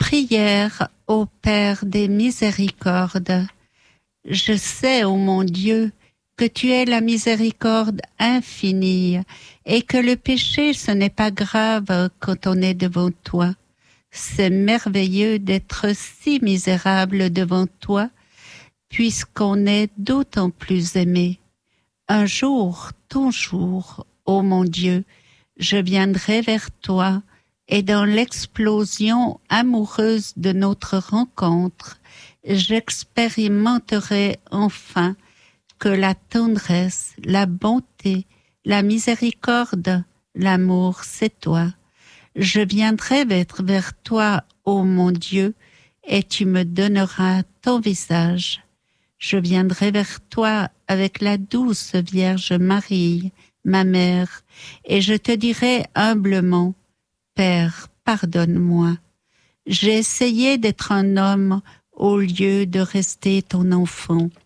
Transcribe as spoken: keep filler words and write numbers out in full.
Prière au Père des miséricordes. Je sais, ô mon Dieu, que tu es la miséricorde infinie et que le péché, ce n'est pas grave quand on est devant toi. C'est merveilleux d'être si misérable devant toi, puisqu'on est d'autant plus aimé. Un jour, ton jour, ô mon Dieu, je viendrai vers toi, et dans l'explosion amoureuse de notre rencontre, j'expérimenterai enfin que la tendresse, la bonté, la miséricorde, l'amour, c'est toi. Je viendrai vers toi, ô mon Dieu, et tu me donneras ton visage. Je viendrai vers toi avec la douce Vierge Marie, ma mère, et je te dirai humblement, Père, pardonne-moi. J'ai essayé d'être un homme au lieu de rester ton enfant.